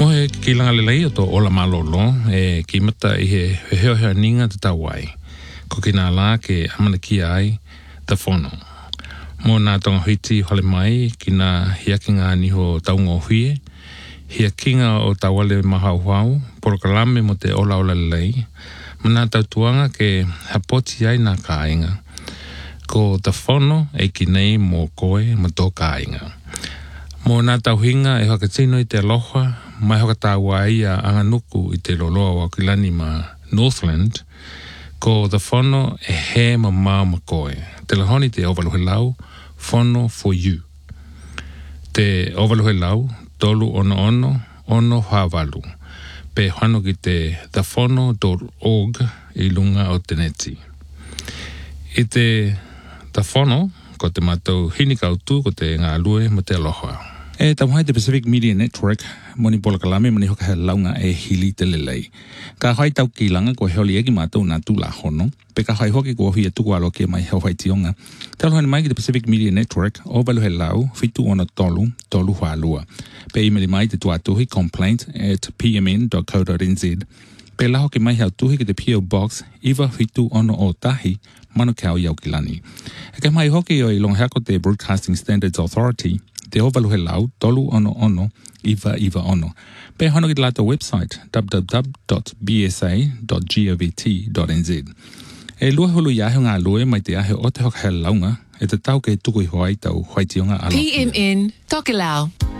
he kilanga lelei o to ola malolo ki mata I he heo ninga te tawai. Ko kina la ke amana ki ai te whono. Mō nā tonga huiti hole mai kina hiakinga niho taungo hui. Hiakinga o tawale mahauhau, porokalame mo te ola lelei. Mana tautuanga ke hapoti ai nā kāinga. Ko te whono ki nei mō koe ma tō kāinga. Mō nā tauhinga hakatino I te aloha, mai hokatawa ia anganuku I te loloa wa kilani ma Northland, ko te whono he ma koe. Te lahoni te ovaluhe lau, whono for you. Te ovaluhe lau, tolu ono hāwalu. Pe whano ki te thewhono.org I lunga o te neti. I te whono, ko te mātou hinikautu ko te ngā lue mo te aloha. Tauhai te Pacific Media Network, moni polakalame mani hoka he launga hili te lelei. Ka hai tau ki langa ko heoli eki mātou nā tūla hono, pe ka hai hoki ko hui tuku alo ke mai hau hai tionga. Tauhai mai ki te Pacific Media Network, o balu he lau, fitu ona tolu hālua. Pe imeli mai te tuatuhi complaint@pmn.co.nz. Pe la hoki mai hau tuhi ki te P.O. Box, iwa fitu ono o tahi, Manukau Yaukilani. E ka mai hoki o I longhako te Broadcasting Standards Authority, te ovaluhe lau, tolu ono, iwa ono. Pe hono ki te lato website, www.bsa.govt.nz. E lua hulu iahe ngā lue mai te ahe o te hoka he launga, e te tau ke tuku I hoai tau hoaitionga alo. PMN, Tokelau.